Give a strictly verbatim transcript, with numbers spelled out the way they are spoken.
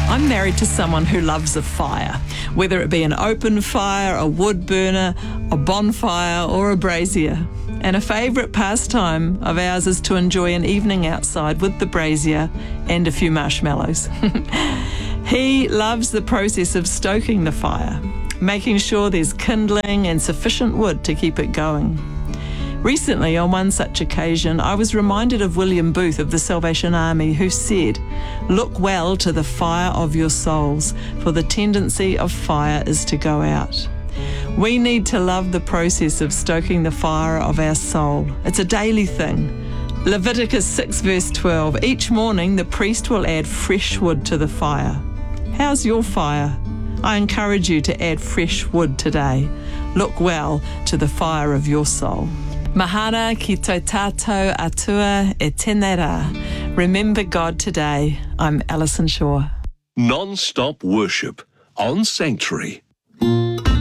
I'm married to someone who loves a fire, whether it be an open fire, a wood burner, a bonfire or a brazier. And a favourite pastime of ours is to enjoy an evening outside with the brazier and a few marshmallows. He loves the process of stoking the fire, making sure there's kindling and sufficient wood to keep it going. Recently, on one such occasion, I was reminded of William Booth of the Salvation Army, who said, "Look well to the fire of your souls, for the tendency of fire is to go out." We need to love the process of stoking the fire of our soul. It's a daily thing. Leviticus six verse twelve, each morning the priest will add fresh wood to the fire. How's your fire? I encourage you to add fresh wood today. Look well to the fire of your soul. Mahana ki tō tātou atua e tēnei rā. Remember God today. I'm Alison Shaw. Non-stop worship on Sanctuary.